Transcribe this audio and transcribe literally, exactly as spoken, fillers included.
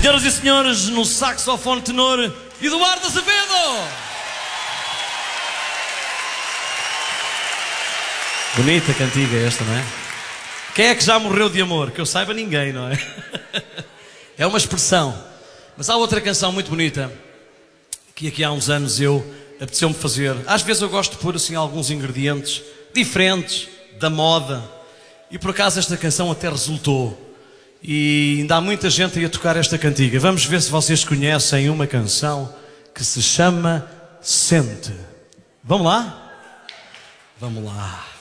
Senhoras e senhores, no saxofone tenor, Eduardo Azevedo. Bonita cantiga esta, não é? Quem é que já morreu de amor? Que eu saiba, ninguém, não é? É uma expressão. Mas há outra canção muito bonita que aqui há uns anos eu apeteceu-me fazer. Às vezes eu gosto de pôr assim alguns ingredientes diferentes da moda. E por acaso esta canção até resultou. E ainda há muita gente aí a tocar esta cantiga. Vamos ver se vocês conhecem uma canção que se chama Sente. Vamos lá? Vamos lá.